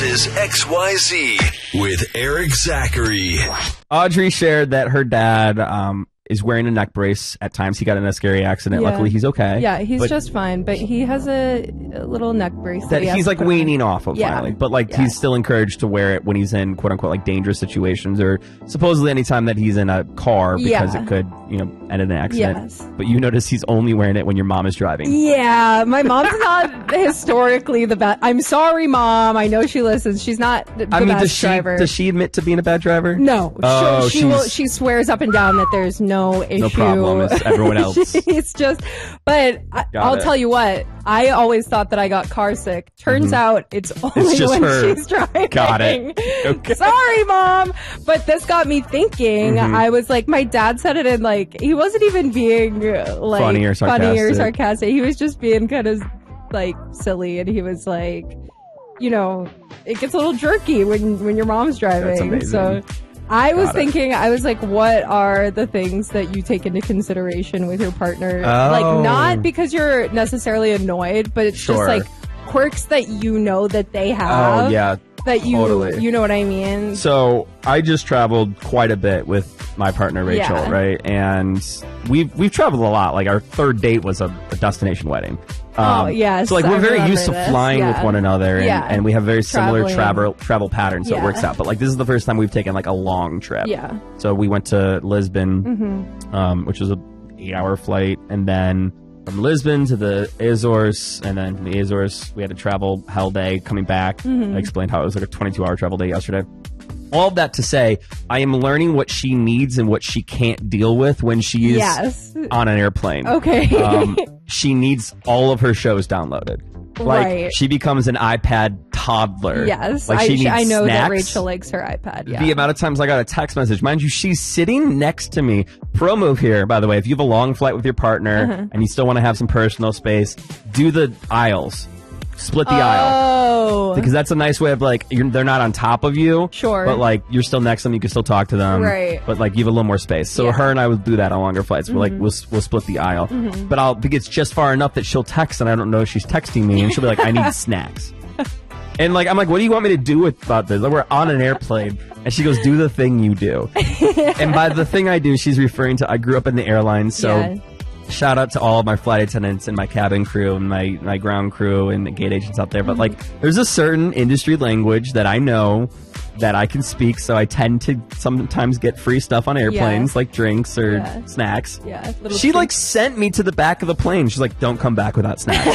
is XYZ with Eric Zachary. Audrey shared that her dad is wearing a neck brace at times. He got in a scary accident. Yeah. Luckily, he's okay. Yeah, he's just fine, but he has a little neck brace that he's like weaning off of finally. But like he's still encouraged to wear it when he's in quote unquote like dangerous situations or supposedly anytime that he's in a car because it could, end in an accident. Yes. But you notice he's only wearing it when your mom is driving. Yeah, my mom's not historically the best. I'm sorry, Mom. I know she listens. She's not the best driver. Does she admit to being a bad driver? No. Oh, she swears up and down that there's no issue. No problem. It's everyone else. It's just, but I'll tell you what, I always thought that I got car sick. Turns out it's only just when her. she's driving. Got it. Okay. Sorry, Mom. But this got me thinking. I was like, my dad said it in like, he wasn't even being like funny or sarcastic. He was just being kind of like silly. And he was like, it gets a little jerky when your mom's driving. That's amazing. So I was thinking, I was like, what are the things that you take into consideration with your partner? Like, not because you're necessarily annoyed, but it's just like quirks that that they have. Oh, yeah. That you know what I mean? So I just traveled quite a bit with my partner, Rachel, right? And we've traveled a lot. Like our third date was a destination wedding. Yes. So like we're very used to flying with one another and we have very similar travel patterns, so it works out. But like this is the first time we've taken like a long trip. Yeah. So we went to Lisbon, which was a 8-hour flight, and then from Lisbon to the Azores, and then from the Azores we had to travel hell day coming back. I explained how it was like a 22-hour travel day yesterday. All of that to say, I am learning what she needs and what she can't deal with when she is on an airplane. Okay. She needs all of her shows downloaded. Like, she becomes an iPad toddler. Yes. Like, I know snacks. that Rachel likes her iPad. Yeah. The amount of times I got a text message. Mind you, she's sitting next to me. Pro move here, by the way. If you have a long flight with your partner and you still want to have some personal space, do the aisles. Split the aisle. Because that's a nice way of like, they're not on top of you. Sure. But like, you're still next to them. You can still talk to them. Right. But like, you have a little more space. So her and I would do that on longer flights. We're like, we'll split the aisle. But it's just far enough that she'll text and I don't know if she's texting me. And she'll be like, I need snacks. And like, I'm like, what do you want me to do about this? Like, we're on an airplane. And she goes, do the thing you do. And by the thing I do, she's referring to, I grew up in the airlines. So shout out to all of my flight attendants and my cabin crew and my ground crew and the gate agents out there. But like, there's a certain industry language that I know that I can speak. So I tend to sometimes get free stuff on airplanes, like drinks or snacks. Yeah. She like sent me to the back of the plane. She's like, don't come back without snacks.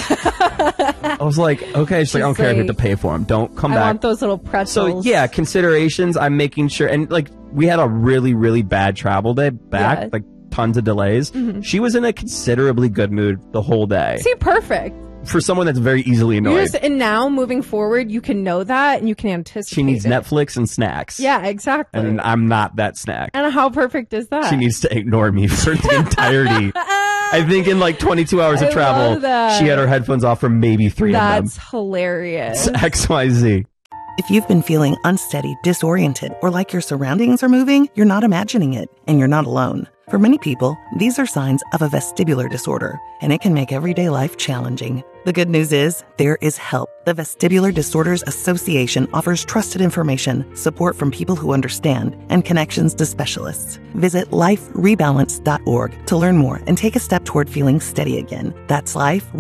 I was like, okay. She's like, I don't care if you have to pay for them. Don't come back. I want those little pretzels. So yeah, considerations. I'm making sure. And like, we had a really, really bad travel day back. Like, tons of delays. She was in a considerably good mood the whole day. See, perfect. For someone that's very easily annoyed. And now, moving forward, you can know that and you can anticipate She needs Netflix and snacks. Yeah, exactly. And I'm not that snack. And how perfect is that? She needs to ignore me for the entirety. I think in like 22 hours of travel, she had her headphones off for maybe 3 of them. That's hilarious. It's XYZ. If you've been feeling unsteady, disoriented, or like your surroundings are moving, you're not imagining it, and you're not alone. For many people, these are signs of a vestibular disorder, and it can make everyday life challenging. The good news is, there is help. The Vestibular Disorders Association offers trusted information, support from people who understand, and connections to specialists. Visit liferebalance.org to learn more and take a step toward feeling steady again. That's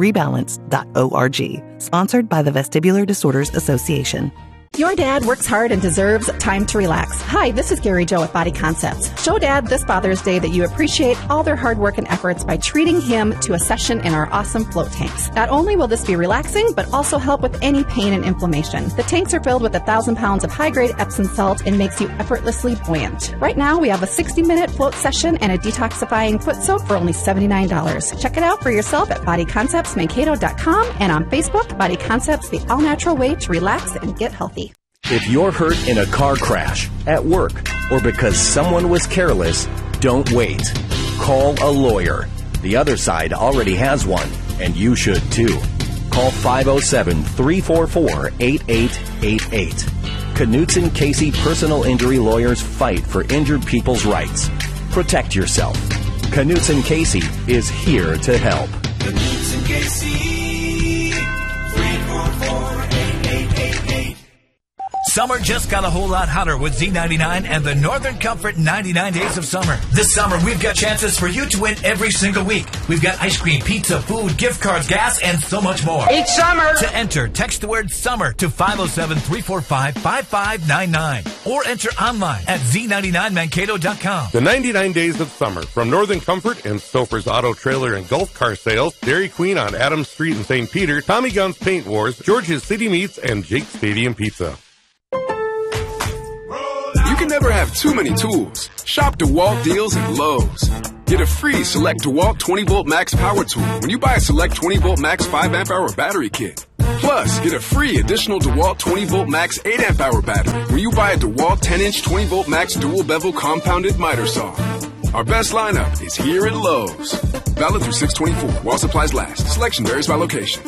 liferebalance.org. Sponsored by the Vestibular Disorders Association. Your dad works hard and deserves time to relax. Hi, this is Gary Joe at Body Concepts. Show Dad this Father's Day that you appreciate all their hard work and efforts by treating him to a session in our awesome float tanks. Not only will this be relaxing, but also help with any pain and inflammation. The tanks are filled with 1,000 pounds of high-grade Epsom salt and makes you effortlessly buoyant. Right now, we have a 60-minute float session and a detoxifying foot soak for only $79. Check it out for yourself at bodyconceptsmankato.com and on Facebook, Body Concepts, the all-natural way to relax and get healthy. If you're hurt in a car crash, at work, or because someone was careless, don't wait. Call a lawyer. The other side already has one, and you should too. Call 507-344-8888. Knutson Casey Personal Injury Lawyers fight for injured people's rights. Protect yourself. Knutson Casey is here to help. Knutson Casey, 344-8888. Summer just got a whole lot hotter with Z99 and the Northern Comfort 99 Days of Summer. This summer, we've got chances for you to win every single week. We've got ice cream, pizza, food, gift cards, gas, and so much more. Each summer! To enter, text the word SUMMER to 507-345-5599 or enter online at Z99Mankato.com. The 99 Days of Summer from Northern Comfort and Stouffer's Auto Trailer and Golf Car Sales, Dairy Queen on Adams Street in St. Peter, Tommy Gunn's Paint Wars, George's City Meats, and Jake's Stadium Pizza. You can never have too many tools. Shop DeWalt deals at Lowe's. Get a free Select DeWalt 20-volt max power tool when you buy a Select 20-volt max 5-amp-hour battery kit. Plus, get a free additional DeWalt 20-volt max 8-amp-hour battery when you buy a DeWalt 10-inch 20-volt max dual-bevel compounded miter saw. Our best lineup is here at Lowe's. Valid through 6/24 while supplies last. Selection varies by location.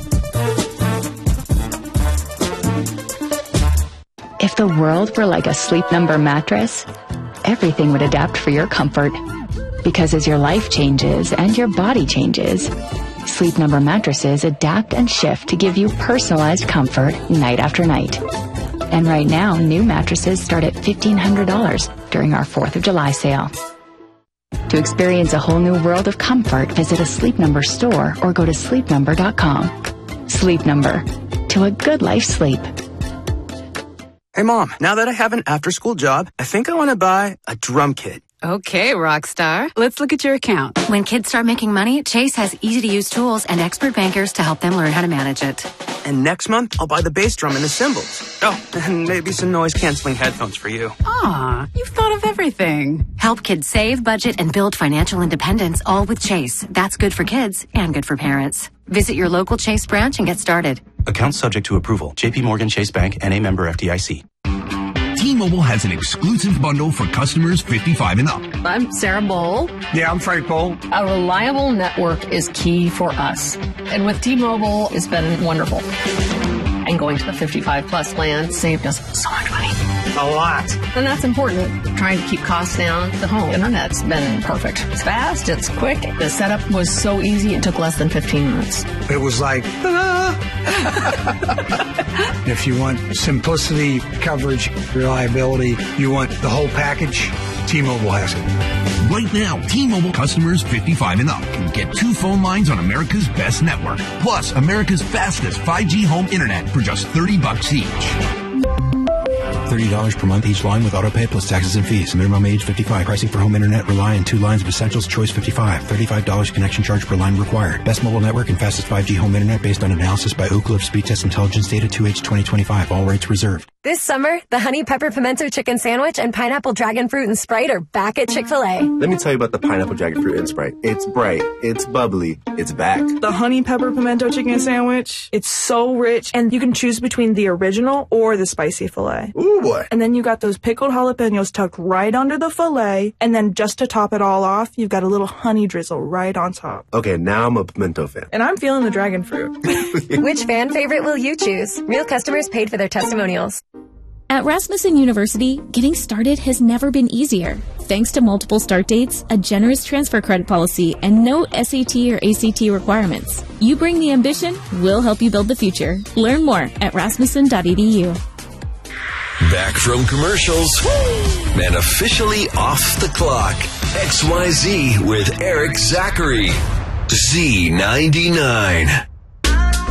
If the world were like a Sleep Number mattress, everything would adapt for your comfort. Because as your life changes and your body changes, Sleep Number mattresses adapt and shift to give you personalized comfort night after night. And right now, new mattresses start at $1,500 during our 4th of July sale. To experience a whole new world of comfort, visit a Sleep Number store or go to sleepnumber.com. Sleep Number. To a good life sleep. Hey, Mom, now that I have an after-school job, I think I want to buy a drum kit. Okay, Rockstar. Let's look at your account. When kids start making money, Chase has easy-to-use tools and expert bankers to help them learn how to manage it. And next month, I'll buy the bass drum and the cymbals. Oh, and maybe some noise-canceling headphones for you. Aw, you've thought of everything. Help kids save, budget, and build financial independence, all with Chase. That's good for kids and good for parents. Visit your local Chase branch and get started. Account subject to approval. JP Morgan Chase Bank, N.A. member FDIC. T-Mobile has an exclusive bundle for customers 55 and up. I'm Sarah Bowl. Yeah, I'm Frank Bowl. A reliable network is key for us. And with T-Mobile, it's been wonderful. And going to the 55-plus plan saved us so much money. A lot. And that's important. Trying to keep costs down. The home internet's been perfect. It's fast. It's quick. The setup was so easy. It took less than 15 minutes. It was like, If you want simplicity, coverage, reliability, you want the whole package, T-Mobile has it. Right now, T-Mobile customers 55 and up can get 2 phone lines on America's best network, plus America's fastest 5G home internet for just $30 each. $30 per month each line with autopay plus taxes and fees. Minimum age 55. Pricing for home internet rely on 2 lines of Essentials Choice 55. $35 connection charge per line required. Best mobile network and fastest 5G home internet based on analysis by Ookla of Speed Test Intelligence data 2H 2025. All rates reserved. This summer, the Honey Pepper Pimento Chicken Sandwich and Pineapple Dragon Fruit and Sprite are back at Chick-fil-A. Let me tell you about the Pineapple Dragon Fruit and Sprite. It's bright, it's bubbly, it's back. The Honey Pepper Pimento Chicken Sandwich, it's so rich, and you can choose between the original or the spicy filet. Ooh, boy. And then you got those pickled jalapenos tucked right under the filet, and then just to top it all off, you've got a little honey drizzle right on top. Okay, now I'm a pimento fan. And I'm feeling the dragon fruit. Which fan favorite will you choose? Real customers paid for their testimonials. At Rasmussen University, getting started has never been easier. Thanks to multiple start dates, a generous transfer credit policy, and no SAT or ACT requirements. You bring the ambition, we'll help you build the future. Learn more at rasmussen.edu. Back from commercials and officially off the clock. XYZ with Eric Zachary. Z99.